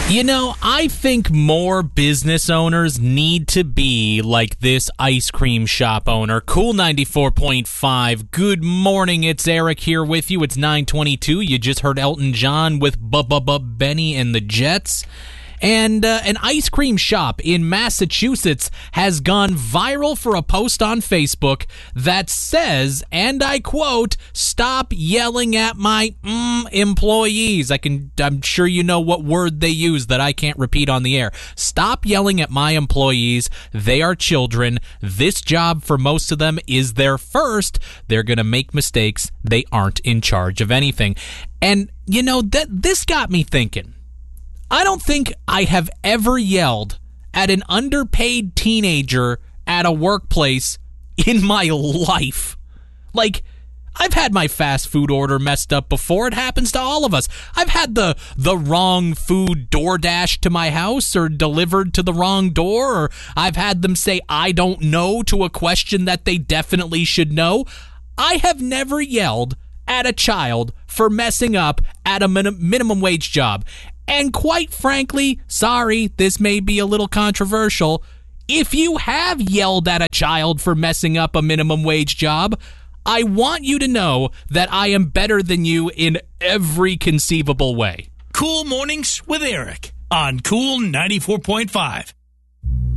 You know, I think more business owners need to be like this ice cream shop owner. Cool 94.5. Good morning. It's Eric here with you. It's 9:22. You just heard Elton John with Benny and the Jets. And an ice cream shop in Massachusetts has gone viral for a post on Facebook that says, and I quote, "Stop yelling at my employees." I'm sure you know what word they use that I can't repeat on the air. Stop yelling at my employees. They are children. This job for most of them is their first. They're going to make mistakes. They aren't in charge of anything. And, you know, this got me thinking. I don't think I have ever yelled at an underpaid teenager at a workplace in my life. Like, I've had my fast food order messed up before. It happens to all of us. I've had the wrong food DoorDash to my house or delivered to the wrong door, or I've had them say I don't know to a question that they definitely should know. I have never yelled at a child for messing up at a minimum wage job. And quite frankly, sorry, this may be a little controversial. If you have yelled at a child for messing up a minimum wage job, I want you to know that I am better than you in every conceivable way. Cool Mornings with Eric on Cool 94.5.